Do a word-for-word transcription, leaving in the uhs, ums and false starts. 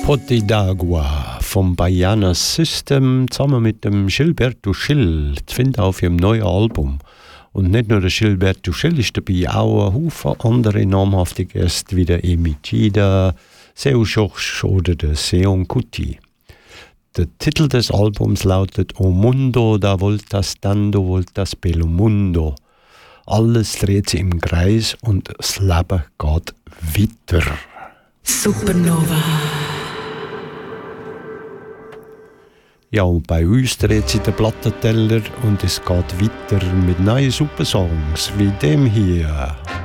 Potti d'Agua vom Baiana System zusammen mit dem Gilberto Gil zu finden auf ihrem neuen Album. Und nicht nur der Gilberto Gil ist dabei, auch ein Haufen andere namhafte Gäste wie der Emicida, Seu Jorge oder der Seon Kuti. Der Titel des Albums lautet O Mundo da voltas dando voltas pelo mundo. Alles dreht sich im Kreis und das Leben geht weiter. Supernova. Ja, und bei uns dreht sich der Plattenteller und es geht weiter mit neuen Supersongs wie dem hier.